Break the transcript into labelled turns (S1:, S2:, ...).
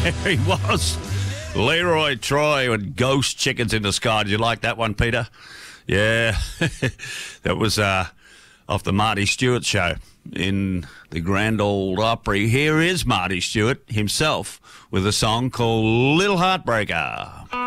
S1: He was. Leroy Troy and Ghost Chickens in the Sky. Did you like that one, Peter? Yeah. That was off the Marty Stewart show in the Grand Ole Opry. Here is Marty Stewart himself with a song called Little Heartbreaker.